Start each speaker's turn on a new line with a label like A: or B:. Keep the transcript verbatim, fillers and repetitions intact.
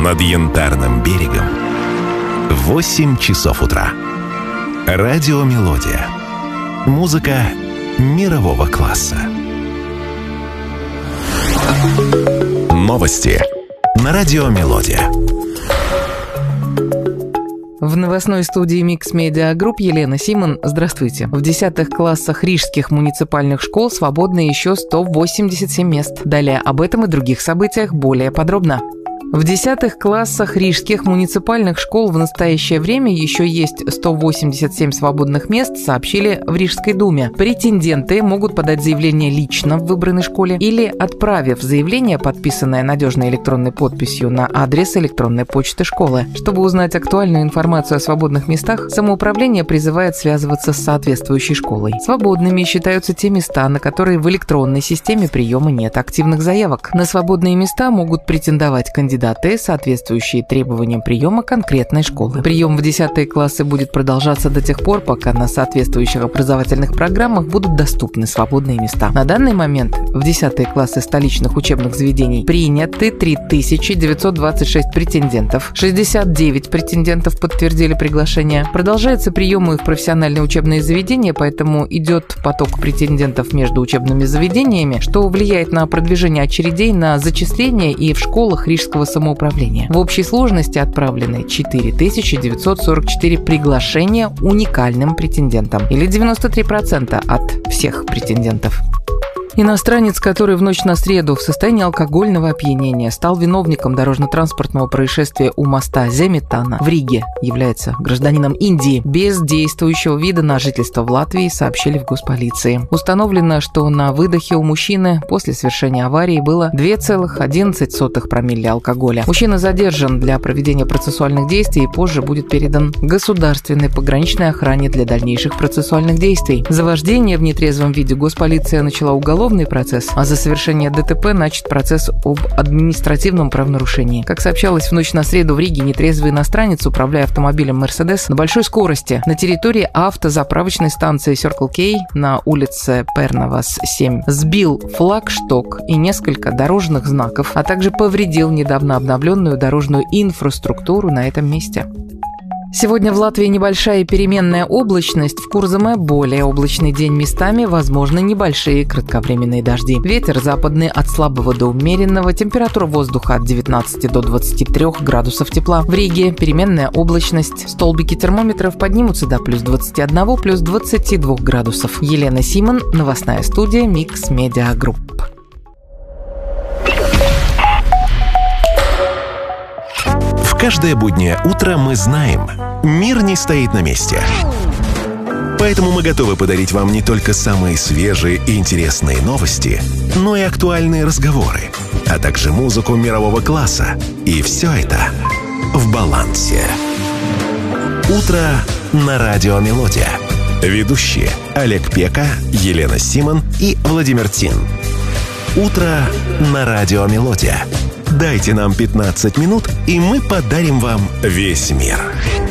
A: над Янтарным берегом. Восемь часов утра. Радиомелодия. Музыка мирового класса. Новости на Радиомелодия.
B: В новостной студии Mix Media Group Елена Симон. Здравствуйте. В десятых классах рижских муниципальных школ свободны еще сто восемьдесят семь мест. Далее об этом и других событиях более подробно. В десятых классах рижских муниципальных школ в настоящее время еще есть сто восемьдесят семь свободных мест, сообщили в Рижской думе. Претенденты могут подать заявление лично в выбранной школе или, отправив заявление, подписанное надежной электронной подписью, на адрес электронной почты школы. Чтобы узнать актуальную информацию о свободных местах, самоуправление призывает связываться с соответствующей школой. Свободными считаются те места, на которые в электронной системе приема нет активных заявок. На свободные места могут претендовать кандидаты, соответствующие требованиям приема конкретной школы. Прием в десятые классы будет продолжаться до тех пор, пока на соответствующих образовательных программах будут доступны свободные места. На данный момент в десятые классы столичных учебных заведений приняты три тысячи девятьсот двадцать шесть претендентов. шестьдесят девять претендентов подтвердили приглашение. Продолжаются приемы в профессиональные учебные заведения, поэтому идет поток претендентов между учебными заведениями, что влияет на продвижение очередей на зачисление и в школах рижского самоуправления. В общей сложности отправлены четыре тысячи девятьсот сорок четыре приглашения уникальным претендентам, или девяносто три процента от всех претендентов. Иностранец, который в ночь на среду в состоянии алкогольного опьянения стал виновником дорожно-транспортного происшествия у моста Земетана в Риге, является гражданином Индии без действующего вида на жительство в Латвии, сообщили в госполиции. Установлено, что на выдохе у мужчины после совершения аварии было две целых одиннадцать сотых промилле алкоголя. Мужчина задержан для проведения процессуальных действий и позже будет передан государственной пограничной охране для дальнейших процессуальных действий. За вождение в нетрезвом виде госполиция начала уголовный процесс, а за совершение ДТП начат процесс об административном правонарушении. Как сообщалось, в ночь на среду в Риге нетрезвый иностранец, управляя автомобилем «Мерседес» на большой скорости на территории автозаправочной станции Circle K на улице Пернавас семь сбил флагшток и несколько дорожных знаков, а также повредил недавно обновленную дорожную инфраструктуру на этом месте. Сегодня в Латвии небольшая переменная облачность, в Курзаме более облачный день, местами возможны небольшие кратковременные дожди. Ветер западный от слабого до умеренного, температура воздуха от девятнадцати до двадцати трёх градусов тепла. В Риге переменная облачность, столбики термометров поднимутся до плюс двадцати одного, плюс двадцати двух градусов. Елена Симон, новостная студия Mix Media Group.
A: Каждое буднее утро мы знаем, мир не стоит на месте. Поэтому мы готовы подарить вам не только самые свежие и интересные новости, но и актуальные разговоры, а также музыку мирового класса. И все это в балансе. Утро на Радиомелодия. Ведущие Олег Пека, Елена Симон и Владимир Тин. Утро на Радиомелодия. Дайте нам пятнадцать минут, и мы подарим вам весь мир.